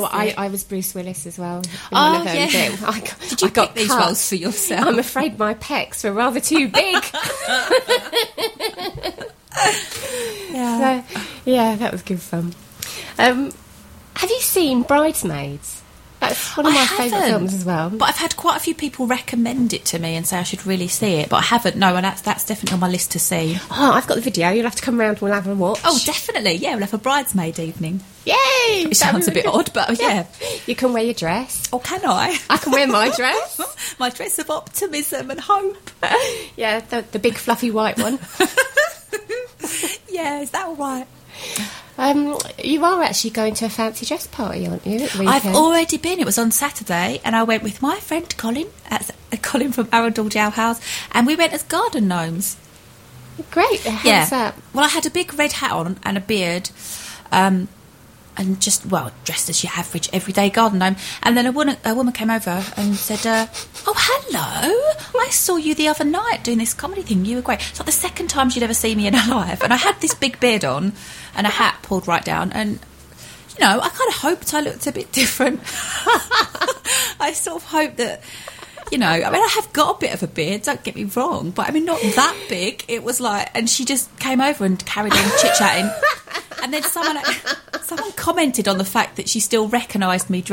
I was Bruce Willis as well. In one of them. Did you pick these roles for yourself? I'm afraid my pecs were rather too big. That was good fun. Have you seen Bridesmaids? That's one of my favourite films as well. But I've had quite a few people recommend it to me and say I should really see it, but I haven't. No, and that's definitely on my list to see. Oh, I've got the video. You'll have to come round and we'll have a watch. Oh, definitely. Yeah, we'll have a bridesmaid evening. Yay! It sounds a bit odd, but yeah. You can wear your dress. Oh, can I? I can wear my dress. My dress of optimism and hope. Yeah, the big fluffy white one. Yeah, is that all right? You are actually going to a fancy dress party, aren't you, at the weekend? I've already been. It was on Saturday, and I went with my friend Colin, Colin from Arundel Jailhouse, and we went as garden gnomes. Great. How's that? Well, I had a big red hat on and a beard, and just, dressed as your average everyday garden gnome. And then a woman came over and said, oh, hello, I saw you the other night doing this comedy thing. You were great. It's like the second time she'd ever seen me in her life. And I had this big beard on and a hat pulled right down. And, I kind of hoped I looked a bit different. I sort of hoped that... I have got a bit of a beard, don't get me wrong, but not that big. It was like, and she just came over and carried on chit-chatting. And then someone commented on the fact that she still recognised me